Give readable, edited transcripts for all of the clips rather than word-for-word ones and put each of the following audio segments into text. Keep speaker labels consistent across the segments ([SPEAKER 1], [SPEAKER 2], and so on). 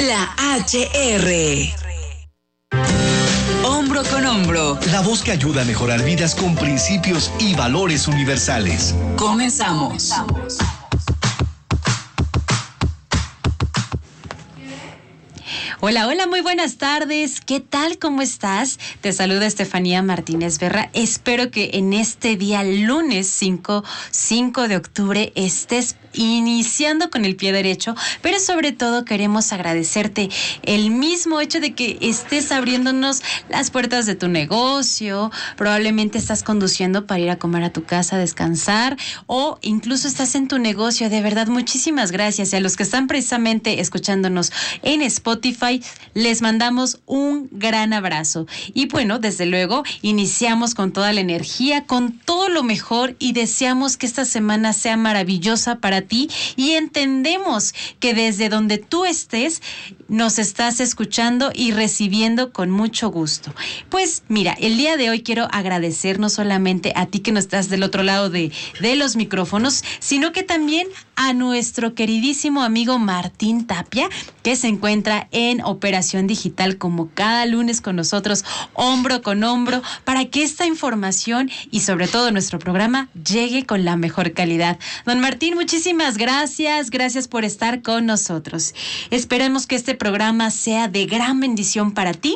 [SPEAKER 1] La HR. Hombro con hombro.
[SPEAKER 2] La voz que ayuda a mejorar vidas con principios y valores universales.
[SPEAKER 1] Comenzamos.
[SPEAKER 3] Hola, hola, muy buenas tardes. ¿Qué tal? ¿Cómo estás? Te saluda Estefanía Martínez Berra. Espero que en este día lunes 5 de octubre estés iniciando con el pie derecho, pero sobre todo queremos agradecerte el mismo hecho de que estés abriéndonos las puertas de tu negocio. Probablemente estás conduciendo para ir a comer a tu casa, descansar, o incluso estás en tu negocio. De verdad, muchísimas gracias. Y a los que están precisamente escuchándonos en Spotify, les mandamos un gran abrazo. Y bueno, desde luego, iniciamos con toda la energía, con todo lo mejor, y deseamos que esta semana sea maravillosa para ti, y entendemos que desde donde tú estés nos estás escuchando y recibiendo con mucho gusto. Pues mira, el día de hoy quiero agradecer no solamente a ti que no estás del otro lado de los micrófonos, sino que también a nuestro queridísimo amigo Martín Tapia, que se encuentra en Operación Digital como cada lunes con nosotros, hombro con hombro, para que esta información y sobre todo nuestro programa llegue con la mejor calidad. Don Martín, muchísimas gracias por estar con nosotros. Esperemos que este programa sea de gran bendición para ti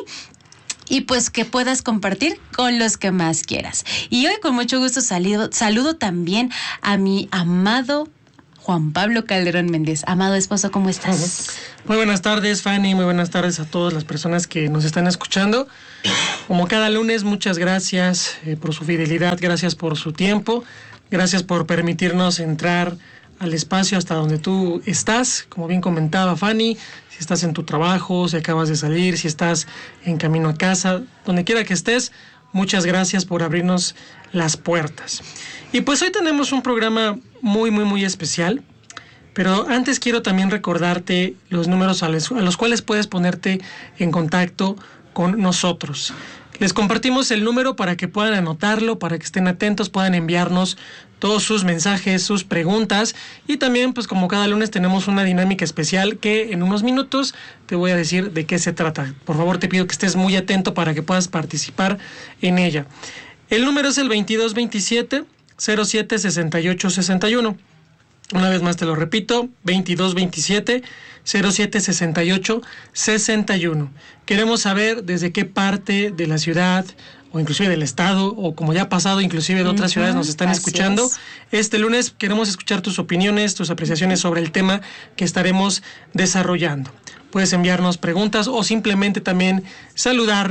[SPEAKER 3] y pues que puedas compartir con los que más quieras. Y hoy con mucho gusto saludo también a mi amado Juan Pablo Calderón Méndez. Amado esposo, ¿cómo estás?
[SPEAKER 4] Muy buenas tardes, Fanny. Muy buenas tardes a todas las personas que nos están escuchando. Como cada lunes, muchas gracias por su fidelidad, gracias por su tiempo, gracias por permitirnos entrar al espacio hasta donde tú estás. Como bien comentaba Fanny, si estás en tu trabajo, si acabas de salir, si estás en camino a casa, donde quiera que estés, muchas gracias por abrirnos las puertas. Y pues hoy tenemos un programa muy especial, pero antes quiero también recordarte los números a los cuales puedes ponerte en contacto con nosotros. Les compartimos el número para que puedan anotarlo, para que estén atentos, puedan enviarnos todos sus mensajes, sus preguntas, y también pues como cada lunes tenemos una dinámica especial que en unos minutos te voy a decir de qué se trata. Por favor, te pido que estés muy atento para que puedas participar en ella. El número es el 2227 07 68 61. Una vez más te lo repito, 2227 07 68 61. Queremos saber desde qué parte de la ciudad o inclusive del estado, o como ya ha pasado, inclusive de otras ciudades nos están escuchando. Este lunes queremos escuchar tus opiniones, tus apreciaciones sobre el tema que estaremos desarrollando. Puedes enviarnos preguntas o simplemente también saludar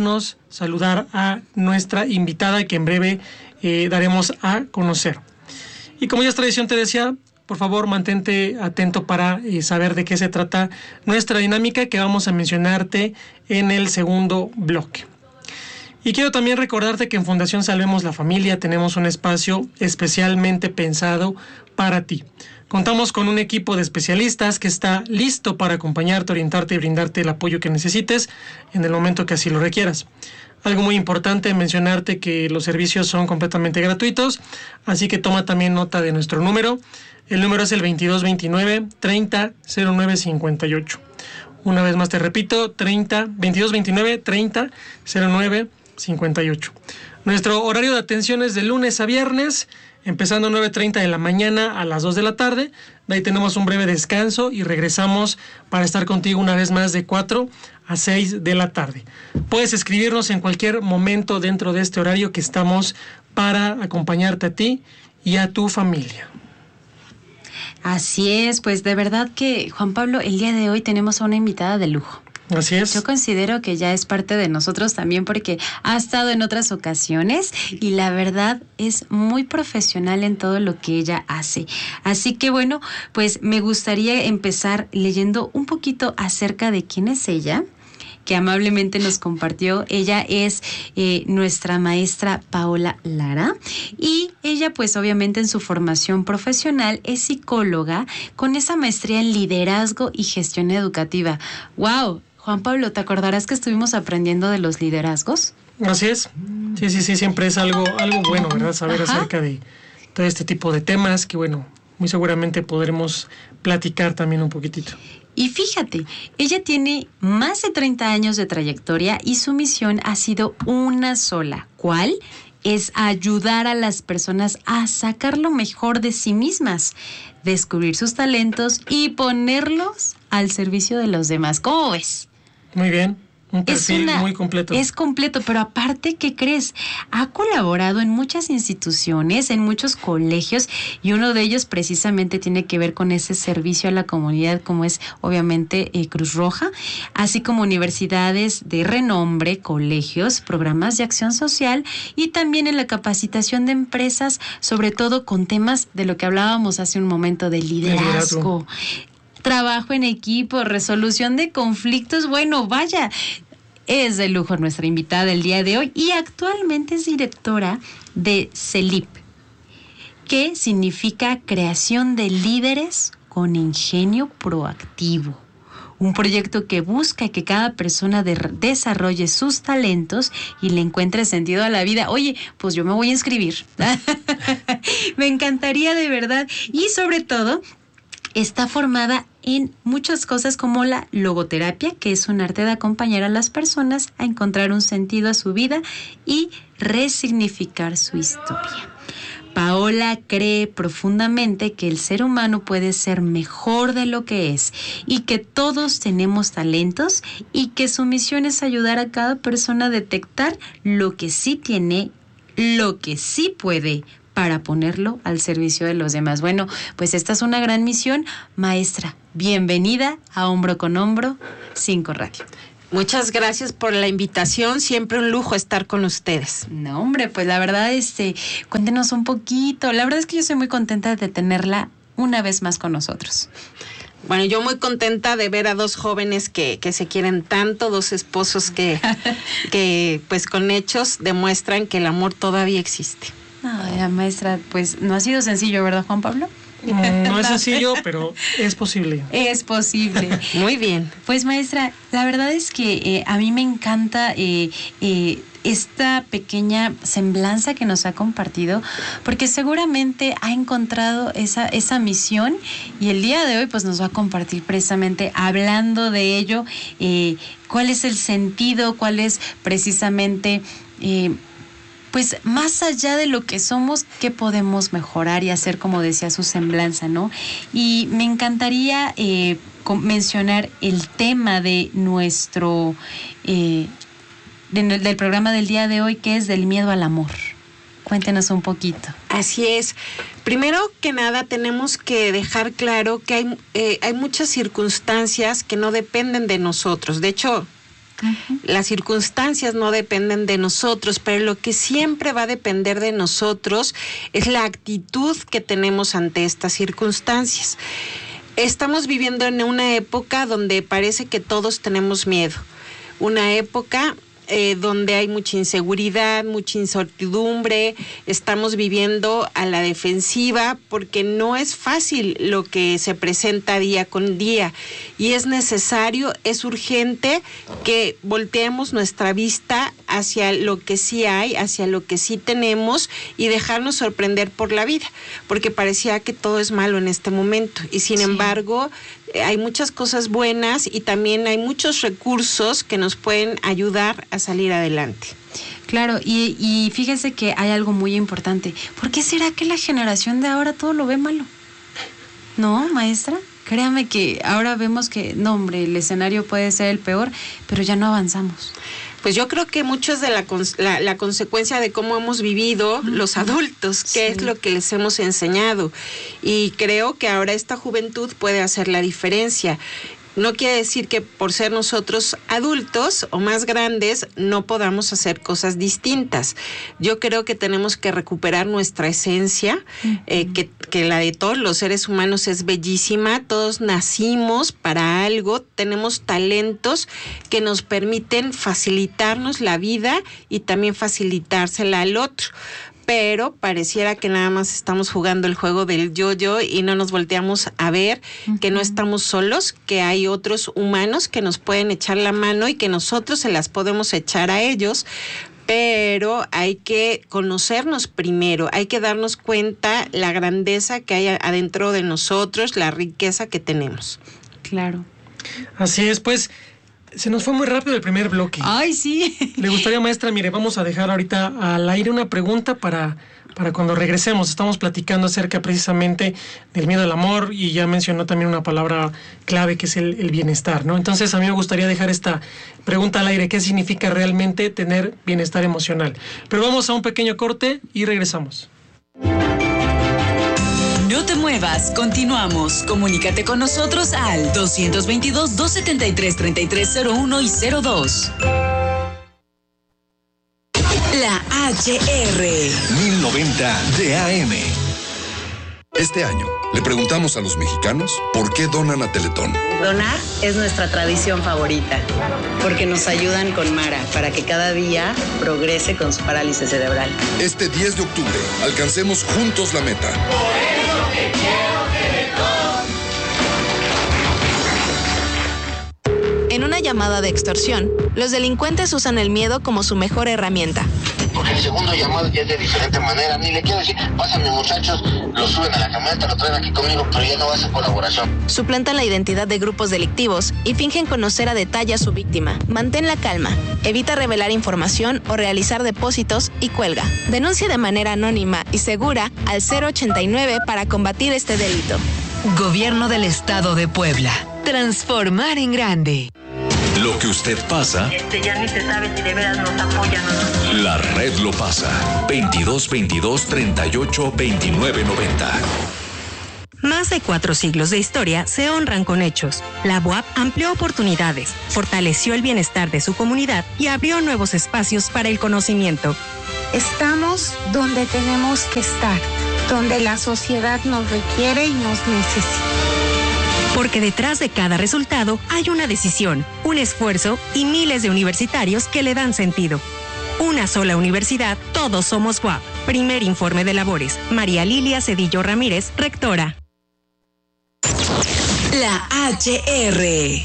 [SPEAKER 4] a nuestra invitada que en breve daremos a conocer. Y como ya es tradición, te decía, por favor, mantente atento para saber de qué se trata nuestra dinámica que vamos a mencionarte en el segundo bloque. Y quiero también recordarte que en Fundación Salvemos la Familia tenemos un espacio especialmente pensado para ti. Contamos con un equipo de especialistas que está listo para acompañarte, orientarte y brindarte el apoyo que necesites en el momento que así lo requieras. Algo muy importante mencionarte que los servicios son completamente gratuitos, así que toma también nota de nuestro número. El número es el 2229 30 09 58. Una vez más te repito, 2229 30 09 58. Nuestro horario de atención es de lunes a viernes, empezando a 9:30 de la mañana a las 2 de la tarde. De ahí tenemos un breve descanso y regresamos para estar contigo una vez más de 4 a 6 de la tarde. Puedes escribirnos en cualquier momento dentro de este horario que estamos para acompañarte a ti y a tu familia.
[SPEAKER 3] Así es, pues de verdad que, Juan Pablo, el día de hoy tenemos a una invitada de lujo.
[SPEAKER 4] Así es.
[SPEAKER 3] Yo considero que ya es parte de nosotros también porque ha estado en otras ocasiones y la verdad es muy profesional en todo lo que ella hace. Así que bueno, pues me gustaría empezar leyendo un poquito acerca de quién es ella, que amablemente nos compartió. Ella es nuestra maestra Paola Lara, y ella pues obviamente en su formación profesional es psicóloga con esa maestría en liderazgo y gestión educativa. ¡Wow! Juan Pablo, ¿te acordarás que estuvimos aprendiendo de los liderazgos?
[SPEAKER 4] Así es. Sí, siempre es algo bueno, ¿verdad? Saber acerca de todo este tipo de temas que, bueno, muy seguramente podremos platicar también un poquitito.
[SPEAKER 3] Y fíjate, ella tiene más de 30 años de trayectoria y su misión ha sido una sola. ¿Cuál? Es ayudar a las personas a sacar lo mejor de sí mismas, descubrir sus talentos y ponerlos al servicio de los demás. ¿Cómo ves?
[SPEAKER 4] Muy bien. Un perfil muy completo.
[SPEAKER 3] Es completo, pero aparte, ¿qué crees? Ha colaborado en muchas instituciones, en muchos colegios, y uno de ellos precisamente tiene que ver con ese servicio a la comunidad, como es obviamente Cruz Roja, así como universidades de renombre, colegios, programas de acción social y también en la capacitación de empresas, sobre todo con temas de lo que hablábamos hace un momento de liderazgo. Trabajo en equipo, resolución de conflictos, bueno, vaya, es de lujo nuestra invitada del día de hoy y actualmente es directora de CELIP, que significa Creación de Líderes con Ingenio Proactivo. Un proyecto que busca que cada persona desarrolle sus talentos y le encuentre sentido a la vida. Oye, pues yo me voy a inscribir. Me encantaría de verdad. Y sobre todo, está formada en muchas cosas como la logoterapia, que es un arte de acompañar a las personas a encontrar un sentido a su vida y resignificar su historia. Paola cree profundamente que el ser humano puede ser mejor de lo que es y que todos tenemos talentos y que su misión es ayudar a cada persona a detectar lo que sí tiene, lo que sí puede, para ponerlo al servicio de los demás. Bueno, pues esta es una gran misión. Maestra, bienvenida a Hombro con Hombro, 5 Radio.
[SPEAKER 5] Muchas gracias por la invitación, siempre un lujo estar con ustedes.
[SPEAKER 3] No, hombre, pues la verdad, cuéntenos un poquito. La verdad es que yo soy muy contenta de tenerla una vez más con nosotros.
[SPEAKER 5] Bueno, yo muy contenta de ver a dos jóvenes que se quieren tanto, dos esposos que pues con hechos demuestran que el amor todavía existe.
[SPEAKER 3] Ay, maestra, pues no ha sido sencillo, ¿verdad, Juan Pablo?
[SPEAKER 4] No es sencillo, pero es posible.
[SPEAKER 3] Es posible.
[SPEAKER 5] Muy bien.
[SPEAKER 3] Pues, maestra, la verdad es que a mí me encanta esta pequeña semblanza que nos ha compartido, porque seguramente ha encontrado esa misión y el día de hoy pues nos va a compartir precisamente hablando de ello, cuál es el sentido, cuál es precisamente pues más allá de lo que somos, qué podemos mejorar y hacer, como decía su semblanza, ¿no? Y me encantaría mencionar el tema de nuestro del programa del día de hoy, que es del miedo al amor. Cuéntenos un poquito.
[SPEAKER 5] Así es. Primero que nada tenemos que dejar claro que hay muchas circunstancias que no dependen de nosotros. De hecho, las circunstancias no dependen de nosotros, pero lo que siempre va a depender de nosotros es la actitud que tenemos ante estas circunstancias. Estamos viviendo en una época donde parece que todos tenemos miedo, una época donde hay mucha inseguridad, mucha incertidumbre, estamos viviendo a la defensiva porque no es fácil lo que se presenta día con día y es necesario, es urgente que volteemos nuestra vista hacia lo que sí hay, hacia lo que sí tenemos y dejarnos sorprender por la vida, porque parecía que todo es malo en este momento y sin embargo hay muchas cosas buenas y también hay muchos recursos que nos pueden ayudar a salir adelante.
[SPEAKER 3] Claro, y fíjese que hay algo muy importante. ¿Por qué será que la generación de ahora todo lo ve malo? ¿No, maestra? Créame que ahora vemos que, no, hombre, el escenario puede ser el peor, pero ya no avanzamos.
[SPEAKER 5] Pues yo creo que mucho es de la consecuencia de cómo hemos vivido los adultos, qué es lo que les hemos enseñado. Y creo que ahora esta juventud puede hacer la diferencia. No quiere decir que por ser nosotros adultos o más grandes no podamos hacer cosas distintas. Yo creo que tenemos que recuperar nuestra esencia, que la de todos los seres humanos es bellísima. Todos nacimos para algo, tenemos talentos que nos permiten facilitarnos la vida y también facilitársela al otro. Pero pareciera que nada más estamos jugando el juego del yo-yo y no nos volteamos a ver que no estamos solos, que hay otros humanos que nos pueden echar la mano y que nosotros se las podemos echar a ellos, pero hay que conocernos primero, hay que darnos cuenta la grandeza que hay adentro de nosotros, la riqueza que tenemos.
[SPEAKER 3] Claro.
[SPEAKER 4] Así es, pues se nos fue muy rápido el primer bloque.
[SPEAKER 3] Ay, sí.
[SPEAKER 4] Le gustaría, maestra, mire, vamos a dejar ahorita al aire una pregunta para cuando regresemos. Estamos platicando acerca precisamente del miedo al amor y ya mencionó también una palabra clave que es el bienestar, ¿no? Entonces a mí me gustaría dejar esta pregunta al aire. ¿Qué significa realmente tener bienestar emocional? Pero vamos a un pequeño corte y regresamos.
[SPEAKER 1] No te muevas, continuamos. Comunícate con nosotros al 222-273-3301 y 02. La HR
[SPEAKER 2] 1090 de AM.
[SPEAKER 6] Este año le preguntamos a los mexicanos por qué donan a Teletón.
[SPEAKER 7] Donar es nuestra tradición favorita, porque nos ayudan con Mara para que cada día progrese con su parálisis cerebral.
[SPEAKER 6] Este 10 de octubre, alcancemos juntos la meta.
[SPEAKER 8] Por eso te quiero, Teletón.
[SPEAKER 9] En una llamada de extorsión, los delincuentes usan el miedo como su mejor herramienta.
[SPEAKER 10] Porque el segundo llamado ya es de diferente manera. Ni le quiero decir, pásame muchachos, lo suben a la camioneta, lo traen aquí conmigo, pero ya no va a ser colaboración.
[SPEAKER 9] Suplantan la identidad de grupos delictivos y fingen conocer a detalle a su víctima. Mantén la calma, evita revelar información o realizar depósitos y cuelga. Denuncia de manera anónima y segura al 089 para combatir este delito.
[SPEAKER 1] Gobierno del Estado de Puebla. Transformar en grande.
[SPEAKER 2] Lo que usted pasa,
[SPEAKER 7] Ya ni se sabe si de veras nos apoyan o no.
[SPEAKER 2] la red lo pasa. 2222-382990.
[SPEAKER 11] Más de 4 siglos de historia se honran con hechos. La BUAP amplió oportunidades, fortaleció el bienestar de su comunidad y abrió nuevos espacios para el conocimiento.
[SPEAKER 12] Estamos donde tenemos que estar, donde la sociedad nos requiere y nos necesita.
[SPEAKER 11] Porque detrás de cada resultado hay una decisión, un esfuerzo y miles de universitarios que le dan sentido. Una sola universidad, todos somos BUAP. Primer informe de labores. María Lilia Cedillo Ramírez, rectora.
[SPEAKER 1] La HR.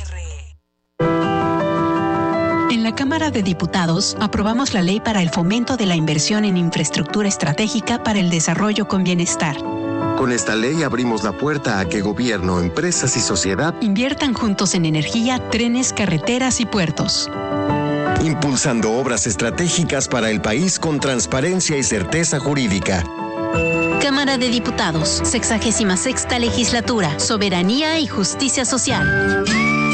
[SPEAKER 13] En la Cámara de Diputados aprobamos la ley para el fomento de la inversión en infraestructura estratégica para el desarrollo con bienestar.
[SPEAKER 14] Con esta ley abrimos la puerta a que gobierno, empresas y sociedad
[SPEAKER 13] inviertan juntos en energía, trenes, carreteras y puertos.
[SPEAKER 14] Impulsando obras estratégicas para el país con transparencia y certeza jurídica.
[SPEAKER 15] Cámara de Diputados, 66ª Legislatura, Soberanía y Justicia Social.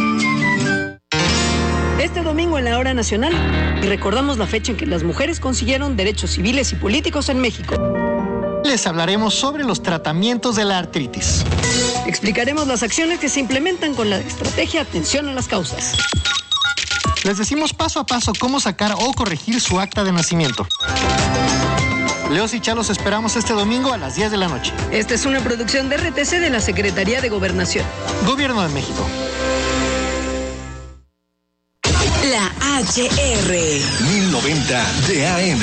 [SPEAKER 16] Este domingo en la Hora Nacional, y recordamos la fecha en que las mujeres consiguieron derechos civiles y políticos en México.
[SPEAKER 17] Les hablaremos sobre los tratamientos de la artritis.
[SPEAKER 16] Explicaremos las acciones que se implementan con la estrategia Atención a las Causas.
[SPEAKER 17] Les decimos paso a paso cómo sacar o corregir su acta de nacimiento. Leos y Chalos esperamos este domingo a las 10 de la noche.
[SPEAKER 16] Esta es una producción de RTC de la Secretaría de Gobernación.
[SPEAKER 17] Gobierno de México.
[SPEAKER 1] La HR
[SPEAKER 2] 1090 de AM.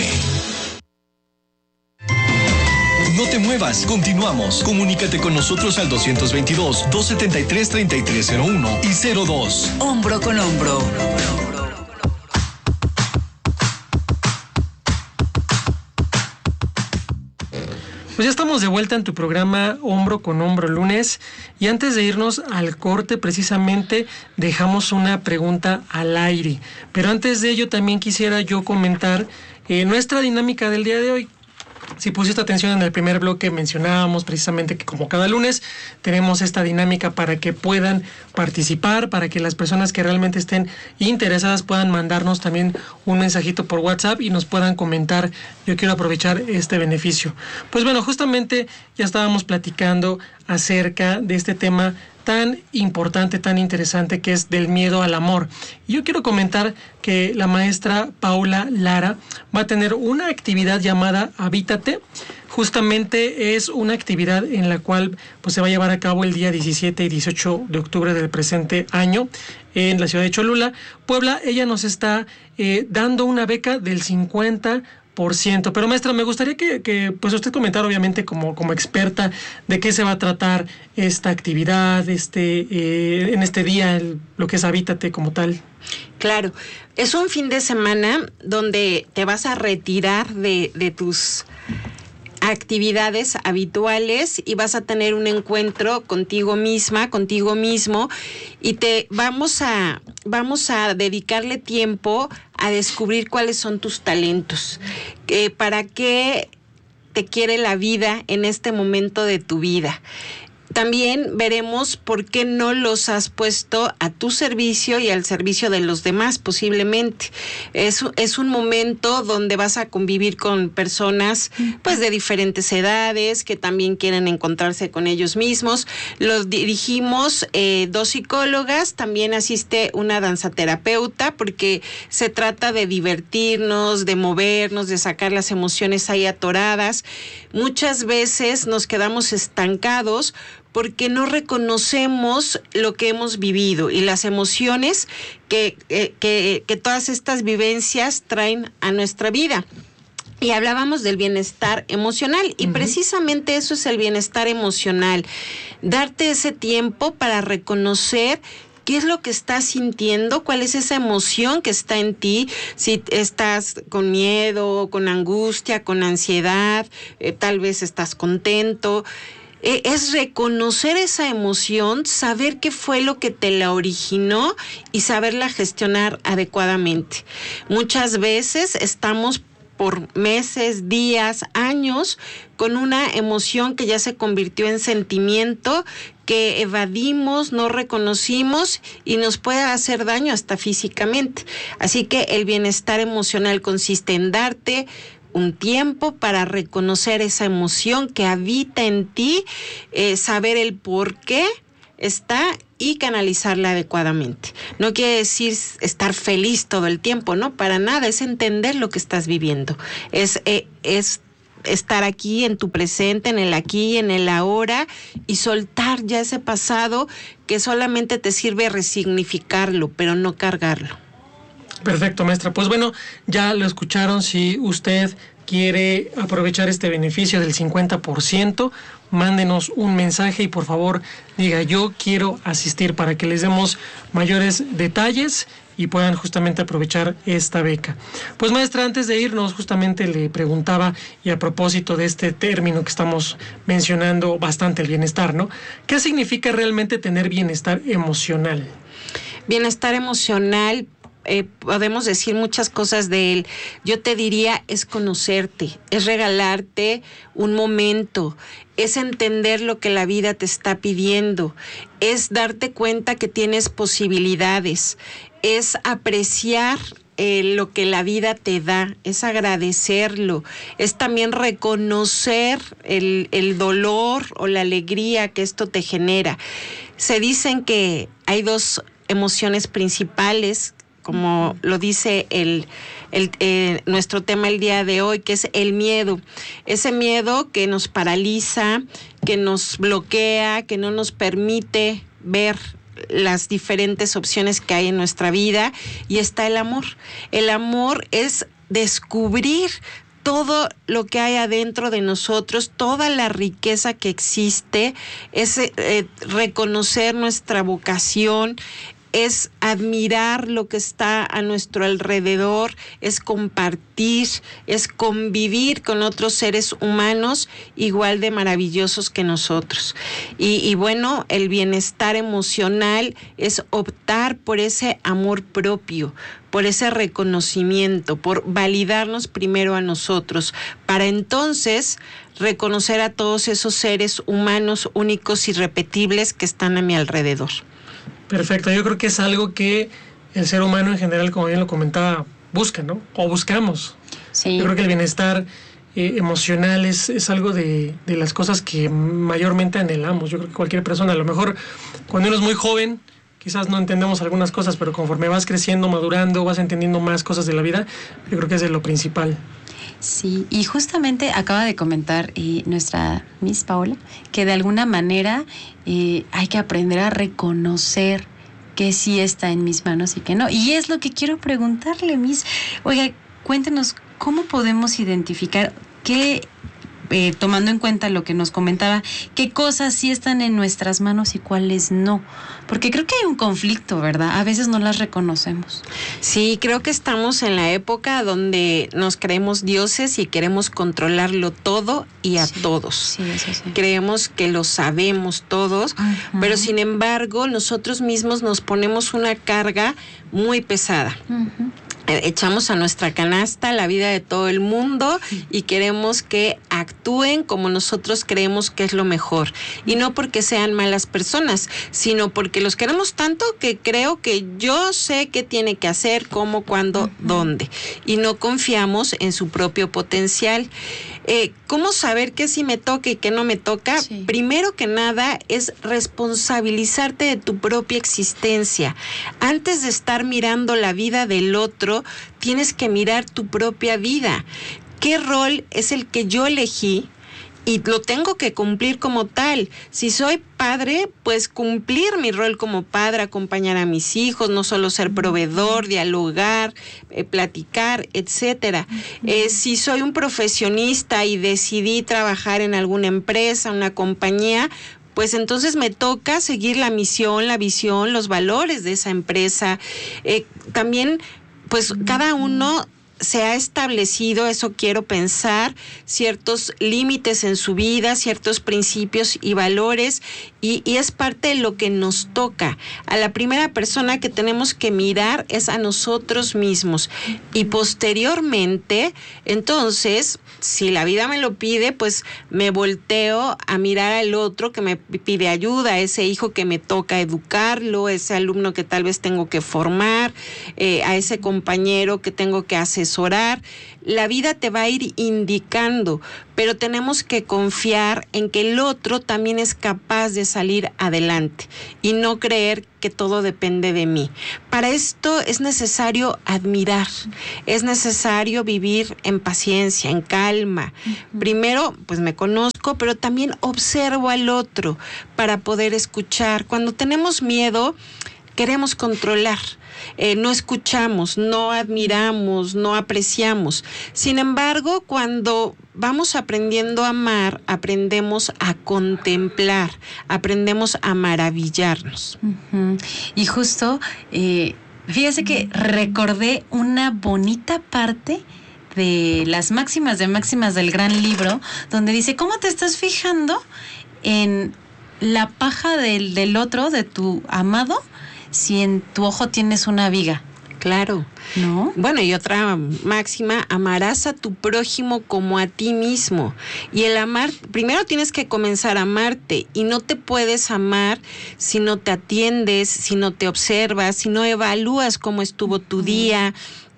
[SPEAKER 2] No te muevas, continuamos. Comunícate con nosotros al 222-273-3301 y 02.
[SPEAKER 1] Hombro con hombro.
[SPEAKER 4] Pues ya estamos de vuelta en tu programa Hombro con Hombro lunes, y antes de irnos al corte precisamente dejamos una pregunta al aire, pero antes de ello también quisiera yo comentar nuestra dinámica del día de hoy. Si pusiste atención en el primer bloque, mencionábamos precisamente que como cada lunes tenemos esta dinámica para que puedan participar, para que las personas que realmente estén interesadas puedan mandarnos también un mensajito por WhatsApp y nos puedan comentar. Yo quiero aprovechar este beneficio. Pues bueno, justamente ya estábamos platicando acerca de este tema tan importante, tan interesante, que es del miedo al amor. Y yo quiero comentar que la maestra Paula Lara va a tener una actividad llamada Habítate. Justamente es una actividad en la cual pues se va a llevar a cabo el día 17 y 18 de octubre del presente año en la ciudad de Cholula, Puebla. Ella nos está dando una beca del 50%. Pero maestra, me gustaría que pues usted comentara, obviamente como experta, de qué se va a tratar esta actividad en este día, lo que es Habítate como tal.
[SPEAKER 5] Claro, es un fin de semana donde te vas a retirar de tus actividades habituales y vas a tener un encuentro contigo misma, contigo mismo, y vamos a dedicarle tiempo a descubrir cuáles son tus talentos, para qué te quiere la vida en este momento de tu vida. También veremos por qué no los has puesto a tu servicio y al servicio de los demás, posiblemente. Es un momento donde vas a convivir con personas pues de diferentes edades que también quieren encontrarse con ellos mismos. Los dirigimos 2 psicólogas, también asiste una danzaterapeuta, porque se trata de divertirnos, de movernos, de sacar las emociones ahí atoradas. Muchas veces nos quedamos estancados porque no reconocemos lo que hemos vivido y las emociones que todas estas vivencias traen a nuestra vida. Y hablábamos del bienestar emocional, y precisamente eso es el bienestar emocional. Darte ese tiempo para reconocer qué es lo que estás sintiendo, cuál es esa emoción que está en ti, si estás con miedo, con angustia, con ansiedad, tal vez estás contento. Es reconocer esa emoción, saber qué fue lo que te la originó y saberla gestionar adecuadamente. Muchas veces estamos por meses, días, años, con una emoción que ya se convirtió en sentimiento, que evadimos, no reconocimos y nos puede hacer daño hasta físicamente. Así que el bienestar emocional consiste en darte un tiempo para reconocer esa emoción que habita en ti, saber el por qué está y canalizarla adecuadamente. No quiere decir estar feliz todo el tiempo, no, para nada, es entender lo que estás viviendo, es estar aquí en tu presente, en el aquí, en el ahora, y soltar ya ese pasado que solamente te sirve resignificarlo, pero no cargarlo.
[SPEAKER 4] Perfecto, maestra. Pues bueno, ya lo escucharon. Si usted quiere aprovechar este beneficio del 50%, mándenos un mensaje y por favor diga yo quiero asistir, para que les demos mayores detalles y puedan justamente aprovechar esta beca. Pues maestra, antes de irnos justamente le preguntaba, y a propósito de este término que estamos mencionando bastante, el bienestar, ¿no? ¿Qué significa realmente tener bienestar emocional?
[SPEAKER 5] Bienestar emocional, podemos decir muchas cosas de él. Yo te diría, es conocerte, es regalarte un momento, es entender lo que la vida te está pidiendo, es darte cuenta que tienes posibilidades, es apreciar lo que la vida te da, es agradecerlo, es también reconocer el dolor o la alegría que esto te genera. Se dicen que hay 2 emociones principales, como lo dice nuestro tema el día de hoy, que es el miedo. Ese miedo que nos paraliza, que nos bloquea, que no nos permite ver las diferentes opciones que hay en nuestra vida. Y está el amor. El amor es descubrir todo lo que hay adentro de nosotros, toda la riqueza que existe, es reconocer nuestra vocación, es admirar lo que está a nuestro alrededor, es compartir, es convivir con otros seres humanos igual de maravillosos que nosotros. Y bueno, el bienestar emocional es optar por ese amor propio, por ese reconocimiento, por validarnos primero a nosotros, para entonces reconocer a todos esos seres humanos únicos, irrepetibles que están a mi alrededor.
[SPEAKER 4] Perfecto, yo creo que es algo que el ser humano en general, como bien lo comentaba, busca, ¿no? O buscamos. Sí. Yo creo que el bienestar emocional es algo de las cosas que mayormente anhelamos. Yo creo que cualquier persona, a lo mejor cuando uno es muy joven, quizás no entendemos algunas cosas, pero conforme vas creciendo, madurando, vas entendiendo más cosas de la vida, yo creo que es de lo principal.
[SPEAKER 3] Sí, y justamente acaba de comentar nuestra Miss Paola que de alguna manera hay que aprender a reconocer que sí está en mis manos y que no. Y es lo que quiero preguntarle, Miss. Oiga, cuéntenos, ¿cómo podemos identificar qué tomando en cuenta lo que nos comentaba, qué cosas sí están en nuestras manos y cuáles no. Porque creo que hay un conflicto, ¿verdad? A veces no las reconocemos.
[SPEAKER 5] Sí, creo que estamos en la época donde nos creemos dioses y queremos controlarlo todo y a todos.
[SPEAKER 3] Sí, eso sí.
[SPEAKER 5] Creemos que lo sabemos todos, pero sin embargo nosotros mismos nos ponemos una carga muy pesada. Echamos a nuestra canasta la vida de todo el mundo y queremos que actúen como nosotros creemos que es lo mejor. Y no porque sean malas personas, sino porque los queremos tanto que creo que yo sé qué tiene que hacer, cómo, cuándo, dónde. Y no confiamos en su propio potencial. ¿Cómo saber qué sí me toca y qué no me toca? Sí. Primero que nada es responsabilizarte de tu propia existencia. Antes de estar mirando la vida del otro, tienes que mirar tu propia vida. ¿Qué rol es el que yo elegí? Y lo tengo que cumplir como tal. Si soy padre, pues cumplir mi rol como padre, acompañar a mis hijos, no solo ser proveedor, dialogar, platicar, etcétera. Si soy un profesionista y decidí trabajar en alguna empresa, una compañía, pues entonces me toca seguir la misión, la visión, los valores de esa empresa. También, pues cada uno se ha establecido, eso quiero pensar, ciertos límites en su vida, ciertos principios y valores, y es parte de lo que nos toca. A la primera persona que tenemos que mirar es a nosotros mismos, y posteriormente, entonces, si la vida me lo pide, pues me volteo a mirar al otro que me pide ayuda, a ese hijo que me toca educarlo, ese alumno que tal vez tengo que formar, a ese compañero que tengo que asesorar. La vida te va a ir indicando, pero tenemos que confiar en que el otro también es capaz de salir adelante y no creer que todo depende de mí. Para esto es necesario admirar, es necesario vivir en paciencia, en calma. Primero, pues me conozco, pero también observo al otro para poder escuchar. Cuando tenemos miedo, queremos controlar. No escuchamos, no admiramos, no apreciamos. Sin embargo, cuando vamos aprendiendo a amar, aprendemos a contemplar, aprendemos a maravillarnos.
[SPEAKER 3] Y justo, fíjese que recordé una bonita parte de las máximas del gran libro, donde dice, ¿cómo te estás fijando en la paja del otro, de tu amado, si en tu ojo tienes una viga?
[SPEAKER 5] Claro. ¿No? Bueno, y otra máxima, amarás a tu prójimo como a ti mismo. Y el amar, primero tienes que comenzar a amarte, y no te puedes amar si no te atiendes, si no te observas, si no evalúas cómo estuvo tu día.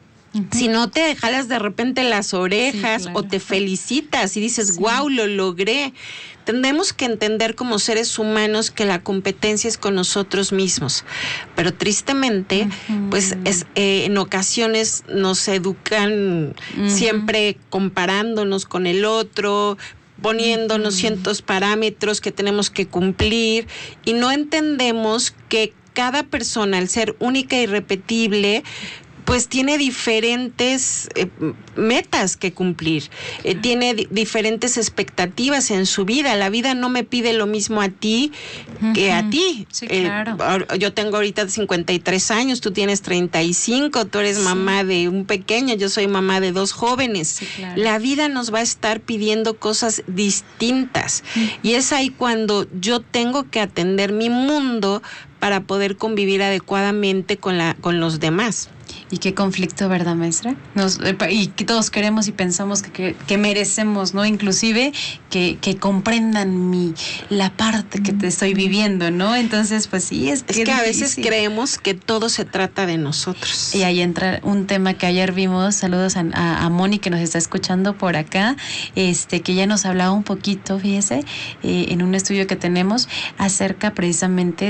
[SPEAKER 5] Si no te jalas de repente las orejas, sí, claro, o te felicitas y dices, wow, lo logré. Tenemos que entender como seres humanos que la competencia es con nosotros mismos, pero tristemente, pues en ocasiones nos educan siempre comparándonos con el otro, poniéndonos ciertos parámetros que tenemos que cumplir, y no entendemos que cada persona, al ser única e irrepetible, pues tiene diferentes metas que cumplir, tiene diferentes expectativas en su vida. La vida no me pide lo mismo a ti que a ti.
[SPEAKER 3] Sí, claro.
[SPEAKER 5] Yo tengo ahorita 53 años, tú tienes 35, tú eres mamá de un pequeño, yo soy mamá de 2 jóvenes.
[SPEAKER 3] Sí, claro.
[SPEAKER 5] La vida nos va a estar pidiendo cosas distintas, y es ahí cuando yo tengo que atender mi mundo para poder convivir adecuadamente con los demás.
[SPEAKER 3] Y qué conflicto, ¿verdad, maestra? Y que todos queremos y pensamos que merecemos, ¿no? Inclusive que comprendan la parte que te estoy viviendo, ¿no? Entonces, pues sí, es que
[SPEAKER 5] a veces creemos que todo se trata de nosotros.
[SPEAKER 3] Y ahí entra un tema que ayer vimos, saludos a Moni, que nos está escuchando por acá, que ya nos hablaba un poquito, fíjese, en un estudio que tenemos acerca precisamente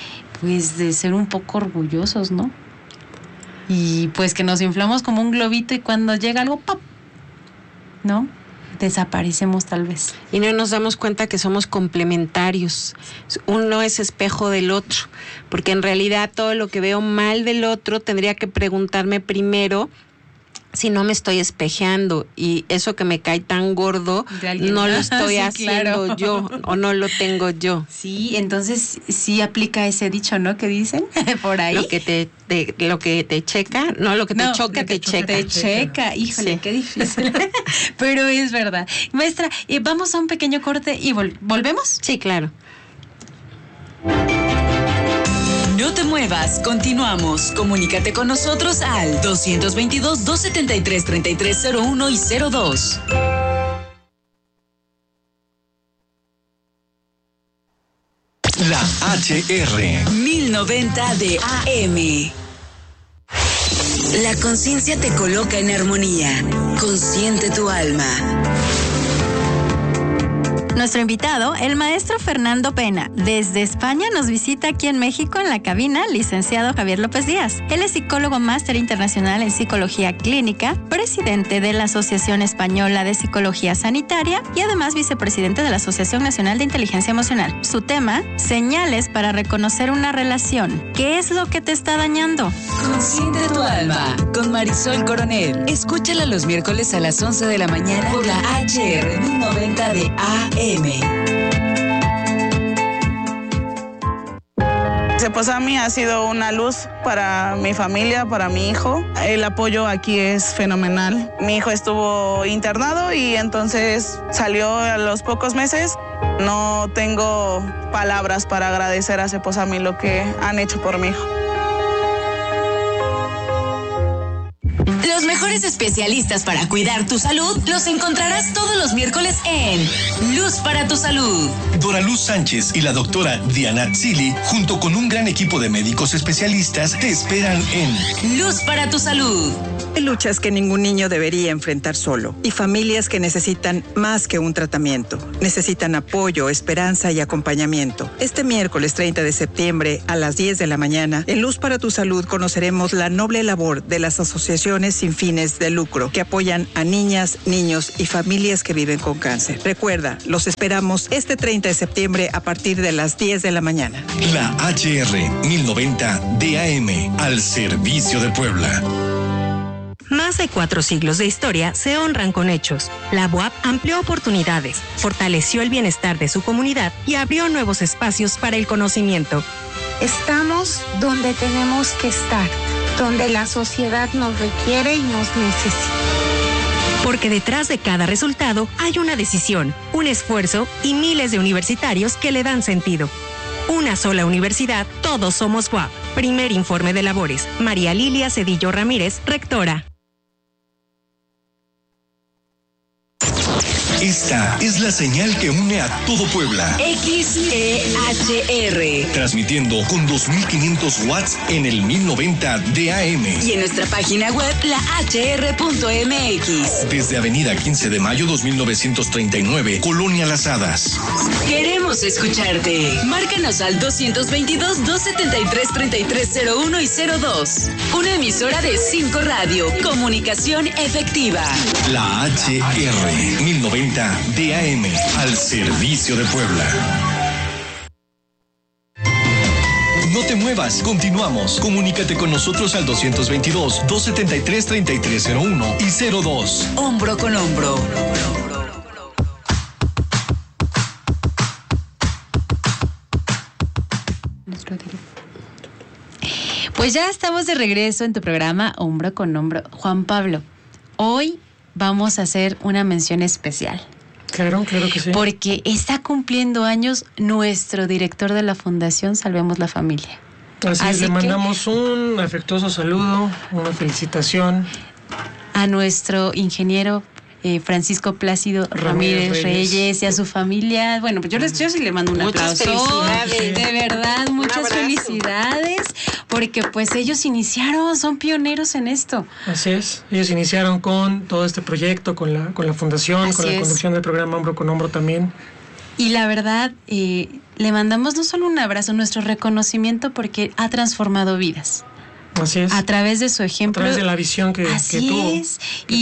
[SPEAKER 3] de ser un poco orgullosos, ¿no? Y pues que nos inflamos como un globito, y cuando llega algo, ¡pap!, ¿no? Desaparecemos tal vez.
[SPEAKER 5] Y no nos damos cuenta que somos complementarios. Uno es espejo del otro, porque en realidad todo lo que veo mal del otro tendría que preguntarme primero si no me estoy espejeando y eso que me cae tan gordo no lo estoy haciendo yo o no lo tengo yo.
[SPEAKER 3] Sí, entonces sí aplica ese dicho, ¿no? Que dicen por ahí.
[SPEAKER 5] Lo que te checa, no, lo que te choca, te checa.
[SPEAKER 3] Te checa, híjole, qué difícil. Pero es verdad. Maestra, vamos a un pequeño corte y ¿volvemos?
[SPEAKER 5] Sí, claro.
[SPEAKER 1] No te muevas, continuamos. Comunícate con nosotros al 222-273-3301 y 02.
[SPEAKER 2] La HR
[SPEAKER 1] 1090 de AM. La conciencia te coloca en armonía. Consiente tu alma.
[SPEAKER 18] Nuestro invitado, el maestro Fernando Pena, desde España nos visita aquí en México en la cabina, licenciado Javier López Díaz. Él es psicólogo máster internacional en psicología clínica, presidente de la Asociación Española de Psicología Sanitaria y además vicepresidente de la Asociación Nacional de Inteligencia Emocional. Su tema, señales para reconocer una relación. ¿Qué es lo que te está dañando?
[SPEAKER 1] Consiente tu alma, con Marisol Coronel. Escúchala los miércoles a las 11 de la mañana por la HR 1090 de AM.
[SPEAKER 19] Seposami ha sido una luz para mi familia, para mi hijo. El apoyo aquí es fenomenal. Mi hijo estuvo internado y entonces salió a los pocos meses. No tengo palabras para agradecer a Seposami lo que han hecho por mi hijo.
[SPEAKER 1] Los mejores especialistas para cuidar tu salud los encontrarás todos los miércoles en Luz para tu Salud.
[SPEAKER 2] Dora Luz Sánchez y la doctora Diana Tzili, junto con un gran equipo de médicos especialistas, te esperan en
[SPEAKER 1] Luz para tu Salud.
[SPEAKER 20] Hay luchas que ningún niño debería enfrentar solo y familias que necesitan más que un tratamiento. Necesitan apoyo, esperanza y acompañamiento. Este miércoles 30 de septiembre a las 10 de la mañana, en Luz para tu Salud conoceremos la noble labor de las asociaciones sin fines de lucro que apoyan a niñas, niños y familias que viven con cáncer. Recuerda, los esperamos este 30 de septiembre a partir de las 10 de la mañana.
[SPEAKER 2] La HR 1090 DAM, al servicio de Puebla.
[SPEAKER 11] Más de 4 siglos de historia se honran con hechos. La UAP amplió oportunidades, fortaleció el bienestar de su comunidad y abrió nuevos espacios para el conocimiento.
[SPEAKER 12] Estamos donde tenemos que estar, donde la sociedad nos requiere y nos necesita.
[SPEAKER 11] Porque detrás de cada resultado hay una decisión, un esfuerzo y miles de universitarios que le dan sentido. Una sola universidad, todos somos UAP. Primer informe de labores. María Lilia Cedillo Ramírez, rectora.
[SPEAKER 2] Esta es la señal que une a todo Puebla.
[SPEAKER 1] XEHR.
[SPEAKER 2] Transmitiendo con 2500 watts en el 1090 DAM.
[SPEAKER 1] Y en nuestra página web, lahr.mx.
[SPEAKER 2] Desde Avenida 15 de Mayo 2939, Colonia Las Hadas.
[SPEAKER 1] Queremos escucharte. Márcanos al 222-273-3301 y 02. Una emisora de 5 Radio. Comunicación efectiva.
[SPEAKER 2] La HR 1090 DAM, al servicio de Puebla. No te muevas, continuamos. Comunícate con nosotros al 222-273-3301 y 02.
[SPEAKER 1] Hombro con hombro.
[SPEAKER 3] Pues ya estamos de regreso en tu programa Hombro con Hombro. Juan Pablo, hoy vamos a hacer una mención especial.
[SPEAKER 4] Claro que sí.
[SPEAKER 3] Porque está cumpliendo años nuestro director de la Fundación Salvemos la Familia.
[SPEAKER 4] Así le mandamos un afectuoso saludo, una felicitación.
[SPEAKER 3] A nuestro ingeniero Francisco Plácido Ramírez Reyes y a su familia. Bueno, pues yo sí le mando un aplauso.
[SPEAKER 5] Felicidades.
[SPEAKER 3] De verdad, muchas felicidades. Porque pues ellos iniciaron, son pioneros en esto.
[SPEAKER 4] Así es, ellos iniciaron con todo este proyecto, con la fundación, así con la conducción del programa Hombro con Hombro también.
[SPEAKER 3] Y la verdad, le mandamos no solo un abrazo, nuestro reconocimiento porque ha transformado vidas.
[SPEAKER 4] Así es.
[SPEAKER 3] A través de su ejemplo.
[SPEAKER 4] A través de la visión que tuvo.
[SPEAKER 3] Es.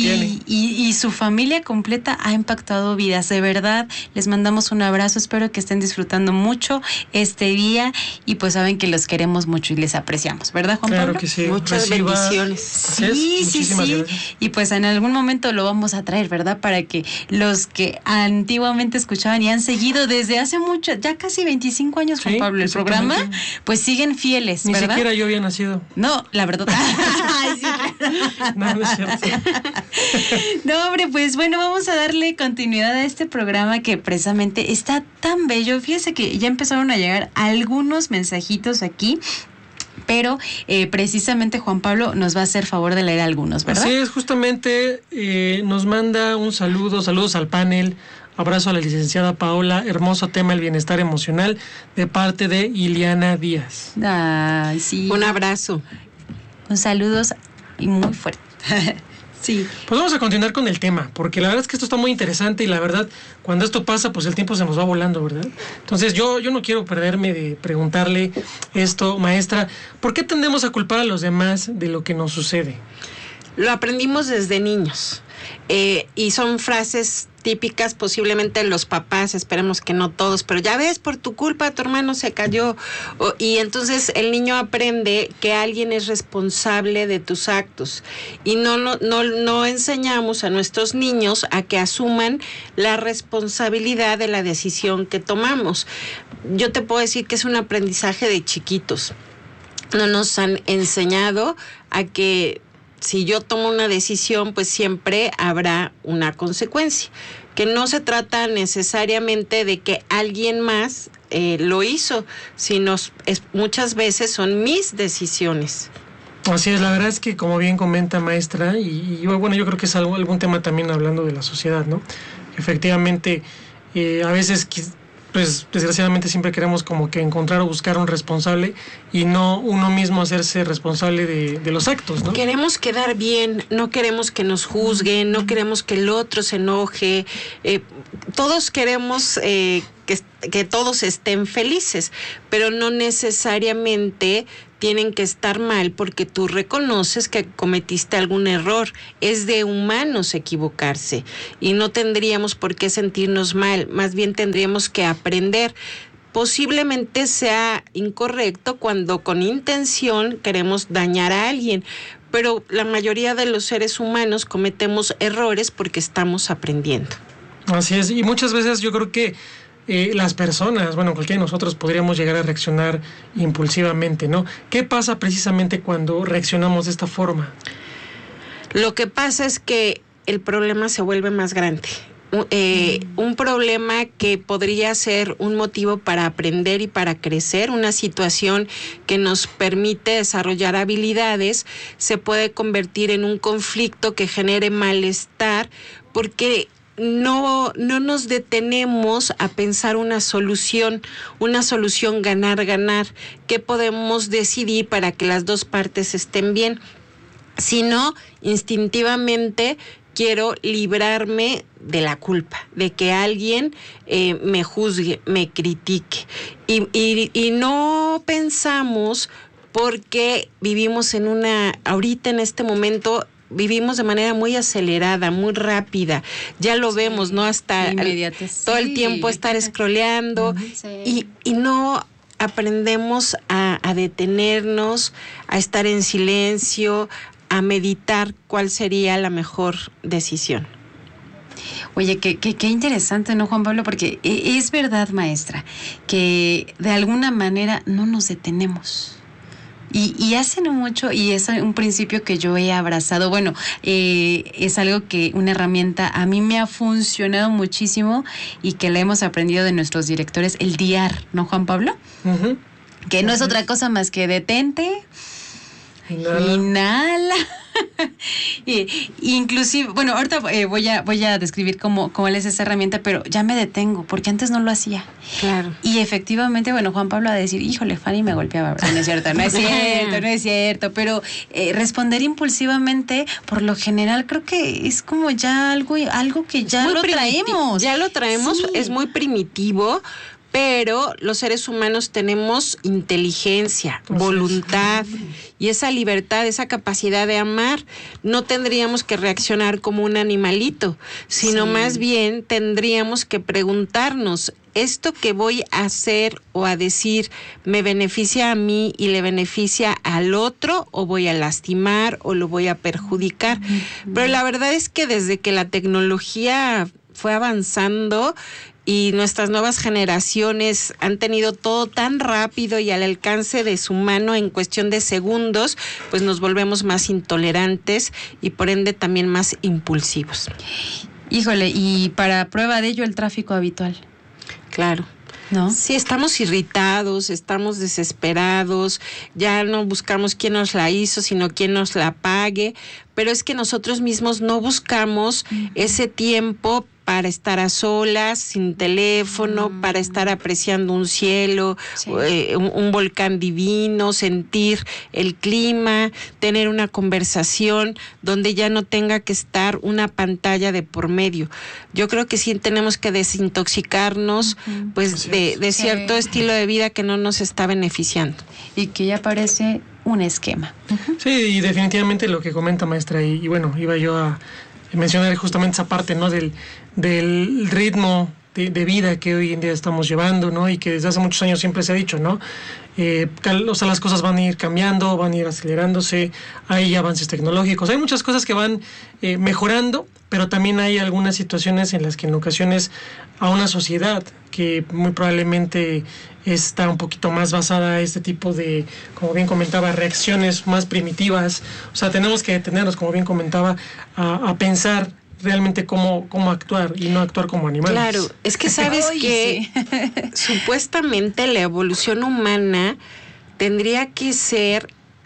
[SPEAKER 3] Y su familia completa ha impactado vidas. De verdad, les mandamos un abrazo. Espero que estén disfrutando mucho este día. Y pues saben que los queremos mucho y les apreciamos, ¿verdad, Juan Pablo?
[SPEAKER 4] Claro que sí.
[SPEAKER 5] Muchas bendiciones.
[SPEAKER 3] Sí. Y pues en algún momento lo vamos a traer, ¿verdad? Para que los que antiguamente escuchaban y han seguido desde hace mucho, ya casi 25 años, Juan Pablo, el programa, pues siguen fieles, ¿verdad?
[SPEAKER 4] Ni siquiera yo había nacido.
[SPEAKER 3] No, la verdad. Ay, sí.
[SPEAKER 4] No es cierto.
[SPEAKER 3] No, hombre, pues bueno, vamos a darle continuidad a este programa que precisamente está tan bello. Fíjese que ya empezaron a llegar algunos mensajitos aquí, pero precisamente Juan Pablo nos va a hacer favor de leer algunos, ¿verdad?
[SPEAKER 4] Así es, justamente nos manda un saludos al panel. Abrazo a la licenciada Paola, hermoso tema el bienestar emocional de parte de Iliana Díaz.
[SPEAKER 3] Ay, sí.
[SPEAKER 5] Un abrazo.
[SPEAKER 3] Un saludos y muy fuerte. Sí.
[SPEAKER 4] Pues vamos a continuar con el tema, porque la verdad es que esto está muy interesante y la verdad, cuando esto pasa, pues el tiempo se nos va volando, ¿verdad? Entonces yo no quiero perderme de preguntarle esto, maestra, ¿por qué tendemos a culpar a los demás de lo que nos sucede?
[SPEAKER 5] Lo aprendimos desde niños y son frases típicas, posiblemente los papás, esperemos que no todos, pero ya ves, por tu culpa tu hermano se cayó, y entonces el niño aprende que alguien es responsable de tus actos y no enseñamos a nuestros niños a que asuman la responsabilidad de la decisión que tomamos. Yo te puedo decir que es un aprendizaje de chiquitos. No nos han enseñado a que si yo tomo una decisión, pues siempre habrá una consecuencia. Que no se trata necesariamente de que alguien más lo hizo, sino muchas veces son mis decisiones.
[SPEAKER 4] Así es, la verdad es que como bien comenta maestra, y bueno, yo creo que es algún tema también hablando de la sociedad, ¿no? Efectivamente, a veces pues desgraciadamente siempre queremos como que encontrar o buscar un responsable y no uno mismo hacerse responsable de los actos, ¿no?
[SPEAKER 5] Queremos quedar bien, no queremos que nos juzguen, no queremos que el otro se enoje, todos queremos que todos estén felices, pero no necesariamente tienen que estar mal porque tú reconoces que cometiste algún error. Es de humanos equivocarse y no tendríamos por qué sentirnos mal, más bien tendríamos que aprender. Posiblemente sea incorrecto cuando con intención queremos dañar a alguien, pero la mayoría de los seres humanos cometemos errores porque estamos aprendiendo.
[SPEAKER 4] Así es, y muchas veces yo creo que las personas, bueno, cualquiera de nosotros podríamos llegar a reaccionar impulsivamente, ¿no? ¿Qué pasa precisamente cuando reaccionamos de esta forma?
[SPEAKER 5] Lo que pasa es que el problema se vuelve más grande. Un problema que podría ser un motivo para aprender y para crecer, una situación que nos permite desarrollar habilidades, se puede convertir en un conflicto que genere malestar porque no nos detenemos a pensar una solución ganar-ganar, qué podemos decidir para que las dos partes estén bien, sino instintivamente quiero librarme de la culpa, de que alguien me juzgue, me critique. Y no pensamos porque vivimos ahorita en este momento, vivimos de manera muy acelerada, muy rápida. Ya lo vemos, ¿no? Hasta todo el tiempo estar scrolleando y no aprendemos a detenernos, a estar en silencio, a meditar cuál sería la mejor decisión.
[SPEAKER 3] Oye, qué interesante, ¿no, Juan Pablo? Porque es verdad, maestra, que de alguna manera no nos detenemos. Y hace no mucho, y es un principio que yo he abrazado, bueno, es algo que, una herramienta a mí me ha funcionado muchísimo y que la hemos aprendido de nuestros directores, el DIAR, ¿no, Juan Pablo? Uh-huh. Que no es otra cosa más que detente, inhala. Inclusive, bueno, ahorita voy a describir cómo es esa herramienta, pero ya me detengo, porque antes no lo hacía.
[SPEAKER 5] Claro.
[SPEAKER 3] Y efectivamente, bueno, Juan Pablo va a decir, híjole, Fanny me golpeaba, ¿verdad? No es cierto, pero responder impulsivamente, por lo general, creo que es como ya algo que ya lo traemos.
[SPEAKER 5] Ya lo traemos, sí. Es muy primitivo, Pero los seres humanos tenemos inteligencia, voluntad y esa libertad, esa capacidad de amar. No tendríamos que reaccionar como un animalito, sino más bien tendríamos que preguntarnos, ¿esto que voy a hacer o a decir me beneficia a mí y le beneficia al otro, o voy a lastimar o lo voy a perjudicar? Pero la verdad es que desde que la tecnología fue avanzando y nuestras nuevas generaciones han tenido todo tan rápido y al alcance de su mano en cuestión de segundos, pues nos volvemos más intolerantes y por ende también más impulsivos.
[SPEAKER 3] Híjole, y para prueba de ello el tráfico habitual.
[SPEAKER 5] Claro. ¿No? Sí, estamos irritados, estamos desesperados, ya no buscamos quién nos la hizo, sino quién nos la pague, pero es que nosotros mismos no buscamos ese tiempo para estar a solas, sin teléfono, para estar apreciando un cielo, un volcán divino, sentir el clima, tener una conversación donde ya no tenga que estar una pantalla de por medio. Yo creo que sí tenemos que desintoxicarnos pues de cierto estilo de vida que no nos está beneficiando.
[SPEAKER 3] Y que ya parece un esquema.
[SPEAKER 4] Sí, y definitivamente lo que comenta, maestra, y bueno, iba yo a mencionar justamente esa parte, ¿no? Del ritmo de vida que hoy en día estamos llevando, ¿no? Y que desde hace muchos años siempre se ha dicho, ¿no? O sea, las cosas van a ir cambiando, van a ir acelerándose, hay avances tecnológicos, hay muchas cosas que van mejorando, pero también hay algunas situaciones en las que en ocasiones a una sociedad que muy probablemente está un poquito más basada a este tipo de, como bien comentaba, reacciones más primitivas. O sea, tenemos que detenernos, como bien comentaba, a pensar realmente cómo actuar y no actuar como animales.
[SPEAKER 5] Claro, es que sabes que supuestamente la evolución humana tendría que ser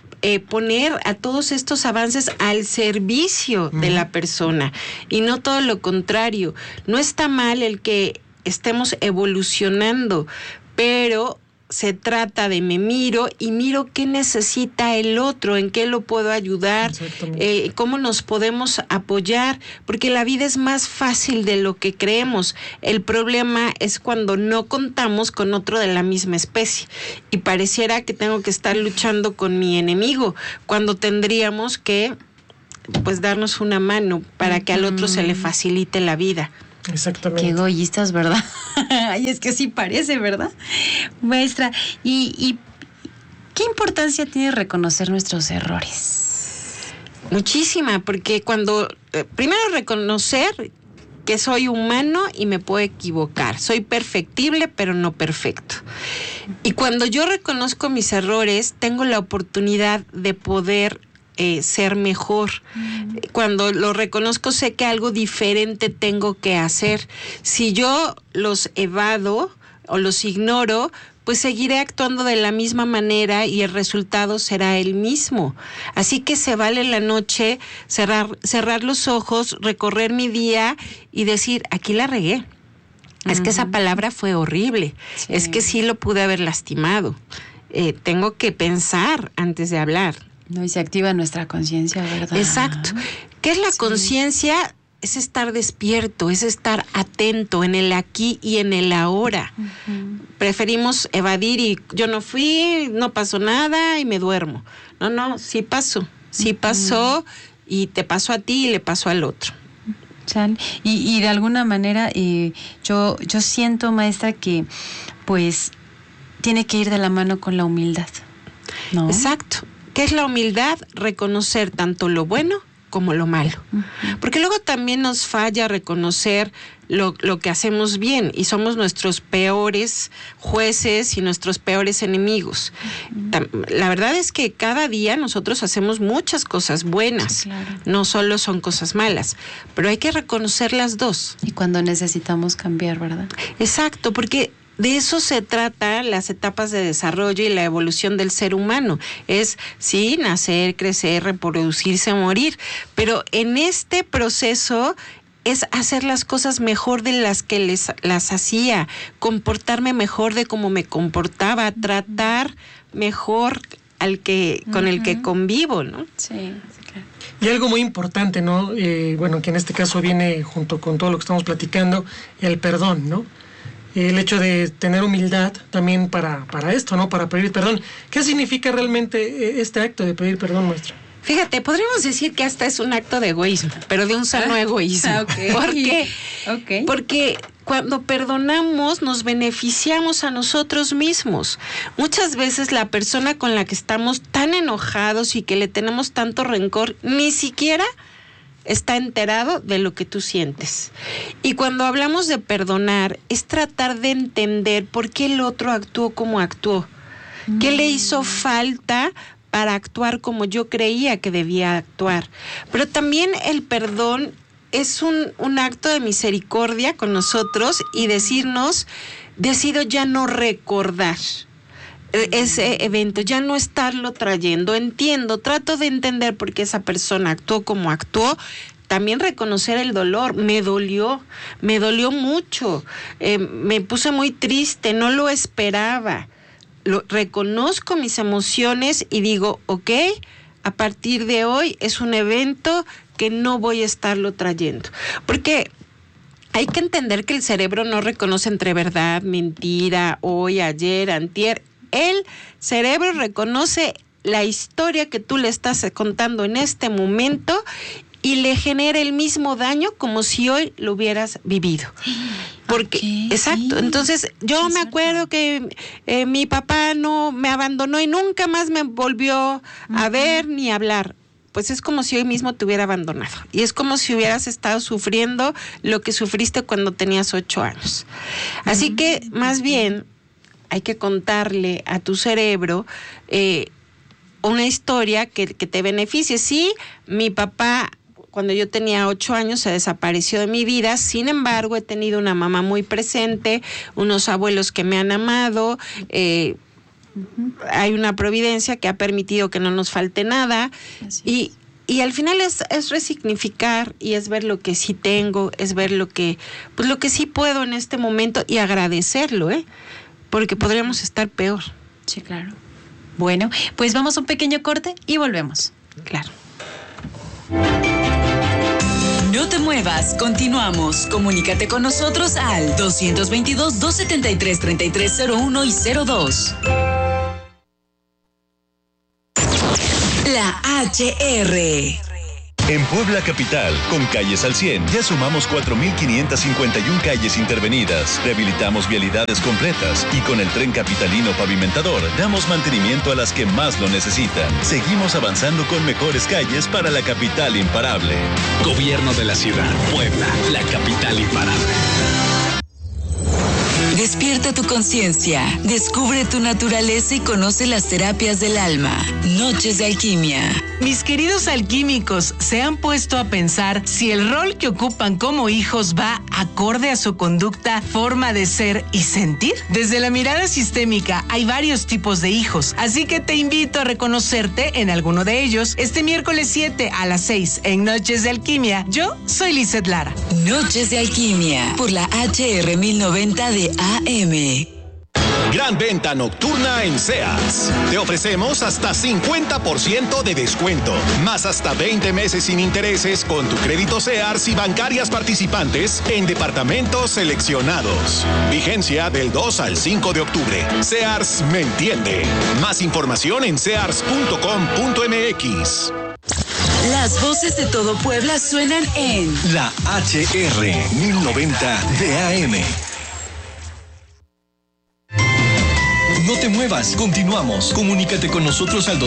[SPEAKER 5] poner a todos estos avances al servicio de la persona y no todo lo contrario. No está mal el que estemos evolucionando, pero se trata de me miro y miro qué necesita el otro, en qué lo puedo ayudar, cómo nos podemos apoyar, porque la vida es más fácil de lo que creemos. El problema es cuando no contamos con otro de la misma especie y pareciera que tengo que estar luchando con mi enemigo, cuando tendríamos que pues darnos una mano para que al otro se le facilite la vida.
[SPEAKER 4] Exactamente.
[SPEAKER 3] Qué egoístas, ¿verdad? Ay, es que sí parece, ¿verdad? Maestra, ¿y qué importancia tiene reconocer nuestros errores?
[SPEAKER 5] Muchísima, porque cuando primero reconocer que soy humano y me puedo equivocar, soy perfectible pero no perfecto. Y cuando yo reconozco mis errores, tengo la oportunidad de poder ser mejor. Cuando lo reconozco, sé que algo diferente tengo que hacer. Si yo los evado o los ignoro, pues seguiré actuando de la misma manera y el resultado será el mismo. Así que se vale en la noche cerrar los ojos, recorrer mi día y decir, aquí la regué. Es que esa palabra fue horrible. Es que sí lo pude haber lastimado. Tengo que pensar antes de hablar.
[SPEAKER 3] No, y se activa nuestra conciencia, ¿verdad?
[SPEAKER 5] Exacto. ¿Qué es la conciencia? Es estar despierto, es estar atento en el aquí y en el ahora. Preferimos evadir y yo no fui, no pasó nada y me duermo. No, sí pasó y te pasó a ti y le pasó al otro.
[SPEAKER 3] Y de alguna manera yo siento, maestra, que pues tiene que ir de la mano con la humildad, ¿no?
[SPEAKER 5] Exacto. ¿Qué es la humildad? Reconocer tanto lo bueno como lo malo. Porque luego también nos falla reconocer lo que hacemos bien y somos nuestros peores jueces y nuestros peores enemigos. La verdad es que cada día nosotros hacemos muchas cosas buenas, sí, claro. No solo son cosas malas, pero hay que reconocer las dos.
[SPEAKER 3] Y cuando necesitamos cambiar, ¿verdad?
[SPEAKER 5] Exacto, porque de eso se trata las etapas de desarrollo y la evolución del ser humano. Es, sí, nacer, crecer, reproducirse, morir, pero en este proceso es hacer las cosas mejor de las que las hacía, comportarme mejor de como me comportaba, tratar mejor con el que convivo, ¿no?
[SPEAKER 3] Sí, claro.
[SPEAKER 4] Y algo muy importante, ¿no? Bueno, que en este caso viene junto con todo lo que estamos platicando, el perdón, ¿no? el hecho de tener humildad también para esto, ¿no? Para pedir perdón. ¿Qué significa realmente este acto de pedir perdón, maestra?
[SPEAKER 5] Fíjate, podríamos decir que hasta es un acto de egoísmo, pero de un sano egoísmo.
[SPEAKER 3] Okay.
[SPEAKER 5] ¿Por qué?
[SPEAKER 3] Okay.
[SPEAKER 5] Porque cuando perdonamos nos beneficiamos a nosotros mismos. Muchas veces la persona con la que estamos tan enojados y que le tenemos tanto rencor, ni siquiera está enterado de lo que tú sientes. Y cuando hablamos de perdonar, es tratar de entender por qué el otro actuó como actuó. ¿Qué le hizo falta para actuar como yo creía que debía actuar? Pero también el perdón es un acto de misericordia con nosotros y decirnos, decido ya no recordar ese evento, ya no estarlo trayendo. Entiendo, trato de entender por qué esa persona actuó como actuó. También reconocer el dolor. Me dolió mucho. Me puse muy triste, no lo esperaba. Reconozco mis emociones y digo, ok, a partir de hoy es un evento que no voy a estarlo trayendo. Porque hay que entender que el cerebro no reconoce entre verdad, mentira, hoy, ayer, antier. El cerebro reconoce la historia que tú le estás contando en este momento y le genera el mismo daño como si hoy lo hubieras vivido. Porque, exacto, entonces yo me acuerdo que mi papá no me abandonó y nunca más me volvió a ver ni a hablar. Pues es como si hoy mismo te hubiera abandonado. Y es como si hubieras estado sufriendo lo que sufriste cuando tenías 8 años. Así que, más bien, hay que contarle a tu cerebro una historia que te beneficie. Sí, mi papá, cuando yo tenía 8 años, se desapareció de mi vida. Sin embargo, he tenido una mamá muy presente, unos abuelos que me han amado. Hay una providencia que ha permitido que no nos falte nada. Y al final es resignificar y es ver lo que sí tengo, es ver lo que sí puedo en este momento y agradecerlo, porque podríamos estar peor.
[SPEAKER 3] Sí, claro. Bueno, pues vamos a un pequeño corte y volvemos.
[SPEAKER 5] Claro.
[SPEAKER 1] No te muevas, continuamos. Comunícate con nosotros al 222-273-3301 y 02. La HR.
[SPEAKER 2] En Puebla Capital, con Calles al 100, ya sumamos 4.551 calles intervenidas, rehabilitamos vialidades completas y con el Tren Capitalino Pavimentador damos mantenimiento a las que más lo necesitan. Seguimos avanzando con mejores calles para la capital imparable.
[SPEAKER 21] Gobierno de la Ciudad, Puebla, la capital imparable.
[SPEAKER 1] Despierta tu conciencia, descubre tu naturaleza y conoce las terapias del alma. Noches de Alquimia.
[SPEAKER 22] Mis queridos alquímicos, ¿se han puesto a pensar si el rol que ocupan como hijos va acorde a su conducta, forma de ser y sentir? Desde la mirada sistémica hay varios tipos de hijos, así que te invito a reconocerte en alguno de ellos este miércoles 7 a las 6 en Noches de Alquimia. Yo soy Lizeth Lara.
[SPEAKER 1] Noches de Alquimia por la HR 1090 de AM.
[SPEAKER 23] Gran venta nocturna en Sears. Te ofrecemos hasta 50% de descuento, más hasta 20 meses sin intereses con tu crédito Sears y bancarias participantes en departamentos seleccionados. Vigencia del 2 al 5 de octubre. Sears me entiende. Más información en sears.com.mx.
[SPEAKER 1] Las voces de todo Puebla suenan en
[SPEAKER 2] la HR 1090 de AM. No te muevas, continuamos. Comunícate con nosotros al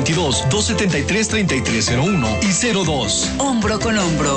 [SPEAKER 2] 222-273-3301 y 02.
[SPEAKER 1] Hombro con hombro.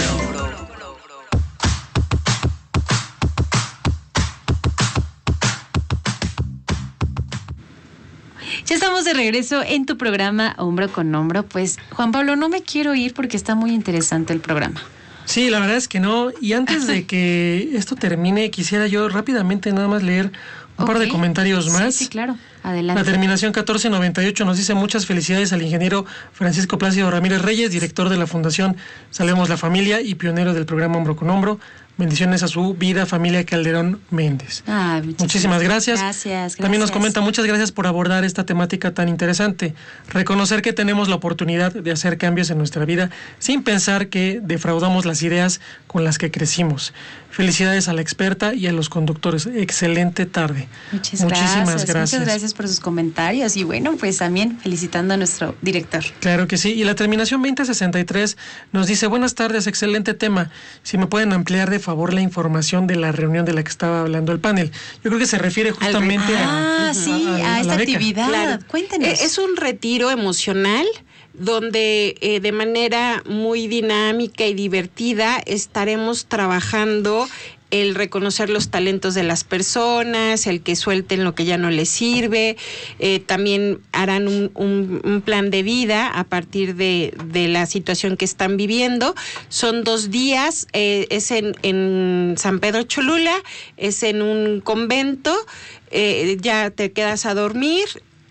[SPEAKER 3] Ya estamos de regreso en tu programa Hombro con Hombro. Pues, Juan Pablo, no me quiero ir porque está muy interesante el programa.
[SPEAKER 4] Sí, la verdad es que no. Y antes de que esto termine, quisiera yo rápidamente nada más leer un par de comentarios más.
[SPEAKER 3] Sí, claro. Adelante.
[SPEAKER 4] La terminación 1498 nos dice muchas felicidades al ingeniero Francisco Plácido Ramírez Reyes, director de la Fundación Salvemos la Familia y pionero del programa Hombro con Hombro. Bendiciones a su vida, familia Calderón Méndez. Muchísimas gracias.
[SPEAKER 3] Gracias.
[SPEAKER 4] También nos comenta, muchas gracias por abordar esta temática tan interesante. Reconocer que tenemos la oportunidad de hacer cambios en nuestra vida sin pensar que defraudamos las ideas con las que crecimos. Felicidades a la experta y a los conductores. Excelente tarde.
[SPEAKER 3] Muchísimas gracias. Muchas gracias por sus comentarios y bueno, pues también felicitando a nuestro director.
[SPEAKER 4] Claro que sí. Y la terminación 2063 nos dice, buenas tardes, excelente tema. Si me pueden ampliar de favor la información de la reunión de la que estaba hablando el panel. Yo creo que se refiere justamente
[SPEAKER 3] a esta actividad.
[SPEAKER 5] Claro.
[SPEAKER 3] Cuéntenos.
[SPEAKER 5] Es un retiro emocional donde de manera muy dinámica y divertida estaremos trabajando el reconocer los talentos de las personas, el que suelten lo que ya no les sirve, también harán un plan de vida a partir de la situación que están viviendo. Son 2 días, es en San Pedro Cholula, es en un convento, ya te quedas a dormir.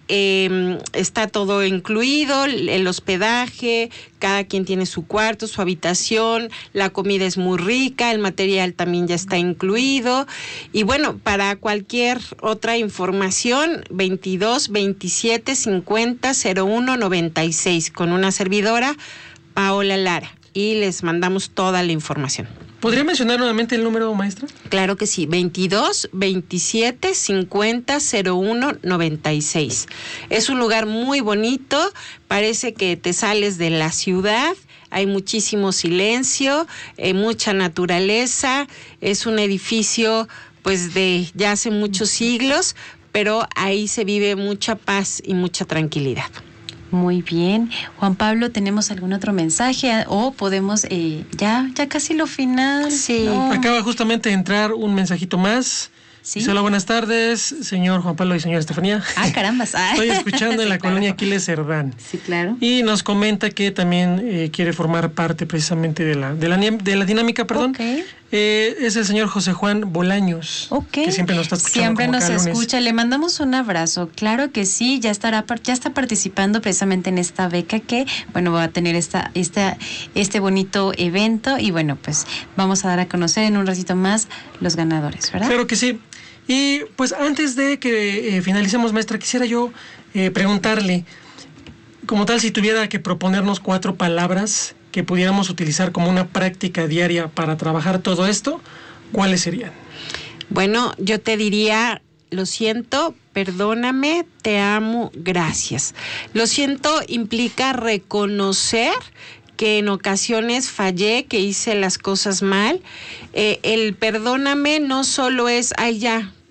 [SPEAKER 5] Está todo incluido, el hospedaje, cada quien tiene su cuarto, su habitación, la comida es muy rica, el material también ya está incluido. Y bueno, para cualquier otra información, 22 27 50 01 96 con una servidora, Paola Lara, y les mandamos toda la información.
[SPEAKER 4] ¿Podría mencionar nuevamente el número, maestra?
[SPEAKER 5] Claro que sí, 22 27 50 01 96. Es un lugar muy bonito, parece que te sales de la ciudad, hay muchísimo silencio, mucha naturaleza, es un edificio pues de ya hace muchos siglos, pero ahí se vive mucha paz y mucha tranquilidad.
[SPEAKER 3] Muy bien. Juan Pablo, ¿tenemos algún otro mensaje? ¿O podemos, ya casi lo final?
[SPEAKER 5] Sí.
[SPEAKER 3] No.
[SPEAKER 4] Acaba justamente de entrar un mensajito más.
[SPEAKER 3] ¿Sí?
[SPEAKER 4] Dice, hola, buenas tardes, señor Juan Pablo y señora Estefanía.
[SPEAKER 3] Carambas.
[SPEAKER 4] Estoy escuchando en la
[SPEAKER 3] sí,
[SPEAKER 4] colonia Aquiles Cerdán.
[SPEAKER 3] Sí, claro.
[SPEAKER 4] Y nos comenta que también quiere formar parte precisamente de la dinámica, perdón.
[SPEAKER 3] Okay.
[SPEAKER 4] Es el señor José Juan Bolaños, que siempre nos está escuchando.
[SPEAKER 3] Siempre
[SPEAKER 4] como
[SPEAKER 3] nos
[SPEAKER 4] cada lunes.
[SPEAKER 3] escucha. Le mandamos un abrazo. Claro que sí, ya está participando precisamente en esta beca que, bueno, va a tener este bonito evento y bueno, pues vamos a dar a conocer en un ratito más los ganadores, ¿verdad?
[SPEAKER 4] Claro que sí. Y pues antes de que finalicemos, maestra, quisiera yo preguntarle, como tal, si tuviera que proponernos 4 palabras que pudiéramos utilizar como una práctica diaria para trabajar todo esto, ¿cuáles serían?
[SPEAKER 5] Bueno, yo te diría, lo siento, perdóname, te amo, gracias. Lo siento implica reconocer que en ocasiones fallé, que hice las cosas mal. El perdóname no solo es, ay ya,